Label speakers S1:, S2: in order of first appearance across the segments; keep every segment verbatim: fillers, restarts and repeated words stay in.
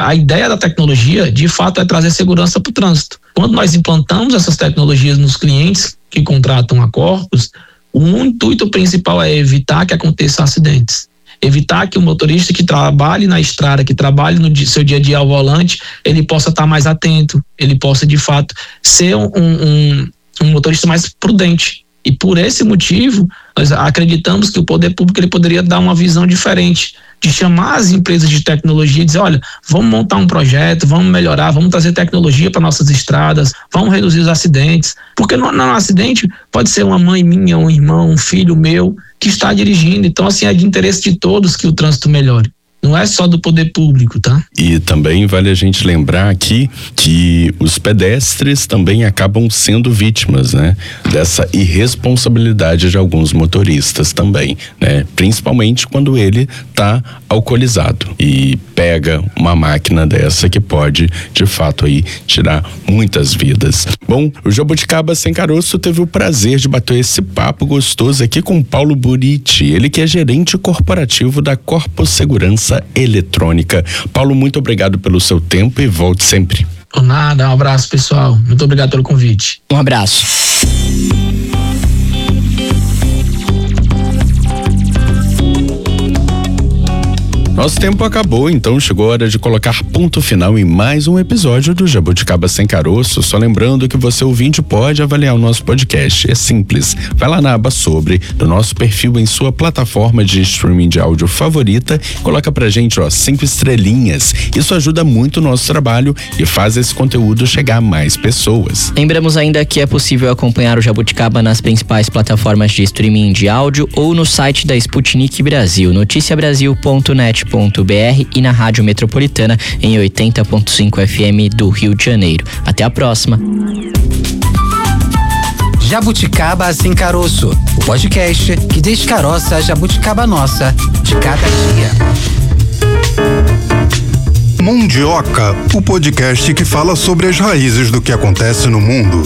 S1: a ideia da tecnologia, de fato, é trazer segurança para o trânsito. Quando nós implantamos essas tecnologias nos clientes que contratam a Corpus, o intuito principal é evitar que aconteçam acidentes. Evitar que o motorista que trabalhe na estrada, que trabalhe no seu dia a dia ao volante, ele possa estar mais atento, ele possa, de fato, ser um, um, um motorista mais prudente. E por esse motivo, nós acreditamos que o poder público ele poderia dar uma visão diferente, de chamar as empresas de tecnologia e dizer, olha, vamos montar um projeto, vamos melhorar, vamos trazer tecnologia para nossas estradas, vamos reduzir os acidentes. Porque no, no acidente pode ser uma mãe minha, um irmão, um filho meu que está dirigindo. Então, assim, é de interesse de todos que o trânsito melhore. Não é só do poder público, tá?
S2: E também vale a gente lembrar aqui que os pedestres também acabam sendo vítimas, né? Dessa irresponsabilidade de alguns motoristas também, né? Principalmente quando ele tá alcoolizado e pega uma máquina dessa que pode, de fato, aí tirar muitas vidas. Bom, o Jabuticaba Sem Caroço teve o prazer de bater esse papo gostoso aqui com Paulo Buriti, ele que é gerente corporativo da Corpus Segurança Eletrônica. Paulo, muito obrigado pelo seu tempo e volte sempre.
S1: Por nada, um abraço, pessoal. Muito obrigado pelo convite.
S3: Um abraço.
S2: Nosso tempo acabou, então chegou a hora de colocar ponto final em mais um episódio do Jabuticaba Sem Caroço. Só lembrando que você, ouvinte, pode avaliar o nosso podcast. É simples. Vai lá na aba Sobre, do nosso perfil em sua plataforma de streaming de áudio favorita, coloca pra gente, ó, cinco estrelinhas. Isso ajuda muito o nosso trabalho e faz esse conteúdo chegar a mais pessoas.
S3: Lembramos ainda que é possível acompanhar o Jabuticaba nas principais plataformas de streaming de áudio ou no site da Sputnik Brasil, noticia brasil ponto net ponto b r e na Rádio Metropolitana em oitenta ponto cinco F M do Rio de Janeiro. Até a próxima.
S4: Jabuticaba Sem Caroço, o podcast que descaroça a jabuticaba nossa de cada dia.
S5: Mundioca, o podcast que fala sobre as raízes do que acontece no mundo.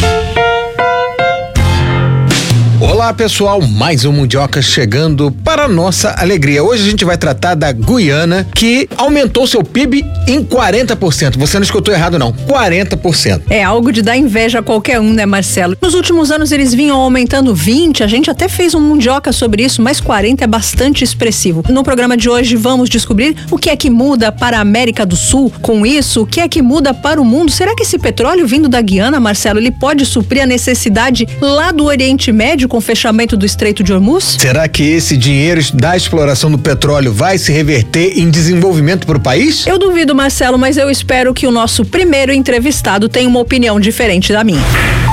S6: Olá pessoal, mais um Mundioca chegando para nossa alegria. Hoje a gente vai tratar da Guiana, que aumentou seu P I B em quarenta por cento. Você não escutou errado não, quarenta por cento.
S7: É algo de dar inveja a qualquer um, né, Marcelo? Nos últimos anos eles vinham aumentando vinte, a gente até fez um Mundioca sobre isso, mas quarenta é bastante expressivo. No programa de hoje vamos descobrir o que é que muda para a América do Sul com isso, o que é que muda para o mundo. Será que esse petróleo vindo da Guiana, Marcelo, ele pode suprir a necessidade lá do Oriente Médio com o fechamento do Estreito de Hormuz?
S6: Será que esse dinheiro da exploração do petróleo vai se reverter em desenvolvimento para o país?
S7: Eu duvido, Marcelo, mas eu espero que o nosso primeiro entrevistado tenha uma opinião diferente da minha.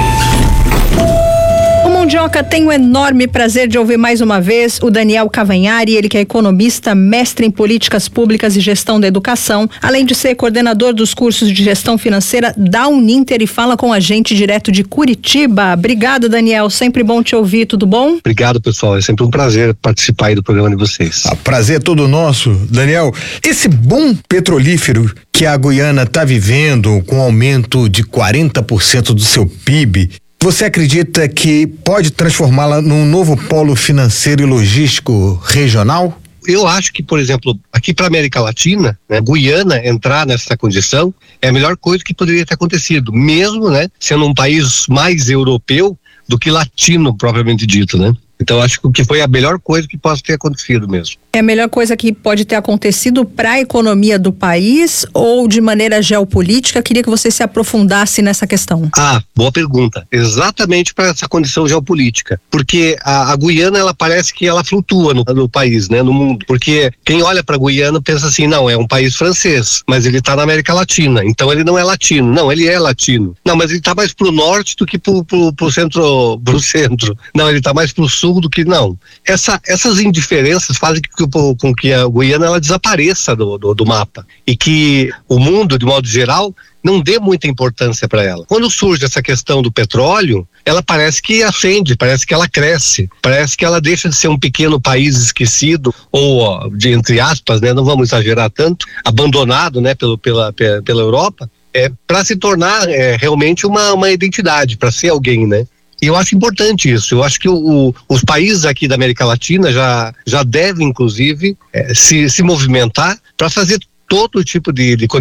S7: Mundioca, tenho o enorme prazer de ouvir mais uma vez o Daniel Cavanhari, ele que é economista, mestre em políticas públicas e gestão da educação, além de ser coordenador dos cursos de gestão financeira da Uninter e fala com a gente direto de Curitiba. Obrigado, Daniel, sempre bom te ouvir, tudo bom?
S8: Obrigado, pessoal, é sempre um prazer participar aí do programa de vocês.
S6: Ah, prazer é todo nosso, Daniel. Esse boom petrolífero que a Guiana está vivendo com aumento de quarenta por cento do seu P I B, você acredita que pode transformá-la num novo polo financeiro e logístico regional?
S8: Eu acho que, por exemplo, aqui para a América Latina, né, Guiana entrar nessa condição é a melhor coisa que poderia ter acontecido, mesmo, né, sendo um país mais europeu do que latino propriamente dito, né? Então acho que foi a melhor coisa que pode ter acontecido mesmo.
S7: É a melhor coisa que pode ter acontecido para a economia do país ou de maneira geopolítica? Queria que você se aprofundasse nessa questão.
S8: Ah, boa pergunta. Exatamente para essa condição geopolítica. Porque a, a Guiana, ela parece que ela flutua no, no país, né, no mundo. Porque quem olha para a Guiana pensa assim, não, é um país francês, mas ele está na América Latina, então ele não é latino. Não, ele é latino. Não, mas ele está mais pro norte do que pro, pro, pro centro, pro centro. Não, ele está mais pro sul do que não. Essa, essas indiferenças fazem que, com que a Guiana ela desapareça do, do, do mapa e que o mundo, de modo geral, não dê muita importância para ela. Quando surge essa questão do petróleo, ela parece que acende, parece que ela cresce, parece que ela deixa de ser um pequeno país esquecido ou, ó, de, entre aspas, né, não vamos exagerar tanto, abandonado, né, pelo, pela, pela Europa, é, para se tornar é, realmente uma, uma identidade, para ser alguém, né? E eu acho importante isso. Eu acho que o, o, os países aqui da América Latina já, já devem, inclusive, é, se, se movimentar para fazer todo tipo de, de